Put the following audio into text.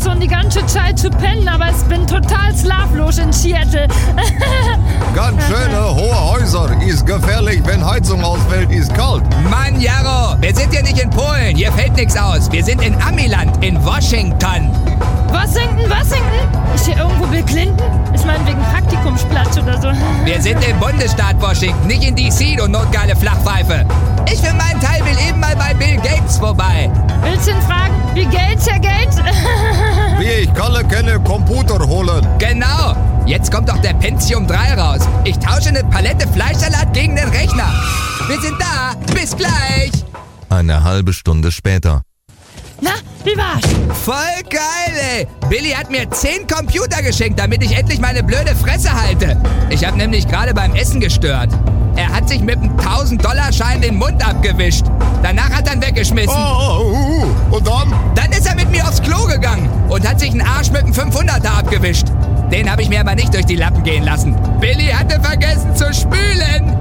schon die ganze Zeit zu pennen, aber ich bin total schlaflos in Seattle. Ganz schöne hohe Häuser. Ist gefährlich, wenn Heizung ausfällt, ist kalt. Mann, Jaro, wir sind hier nicht in Polen. Hier fällt nichts aus. Wir sind in Amiland, in Washington. Washington? Ist hier irgendwo Bill Clinton? Ich meine wegen Praktikumsplatz oder so. Wir sind im Bundesstaat Washington, nicht in D.C., du notgeile Flachpfeife. Ich für meinen Teil will eben mal bei Bill Gates vorbei. Willst du ihn fragen, wie Gates, Herr Gates? Wie ich Kalle kenne, Computer holen. Genau. Jetzt kommt doch der Pentium 3 raus. Ich tausche eine Palette Fleischsalat gegen den Rechner. Wir sind da. Bis gleich. Eine halbe Stunde später. Na, wie war's? Voll geil, ey. Billy hat mir 10 Computer geschenkt, damit ich endlich meine blöde Fresse halte. Ich habe nämlich gerade beim Essen gestört. Er hat sich mit einem 1000-Dollar-Schein den Mund abgewischt. Danach hat er ihn weggeschmissen. Und dann? Dann ist er mit mir aufs Klo gegangen und hat sich einen Arsch mit einem 500er abgewischt. Den habe ich mir aber nicht durch die Lappen gehen lassen. Billy hatte vergessen zu spülen.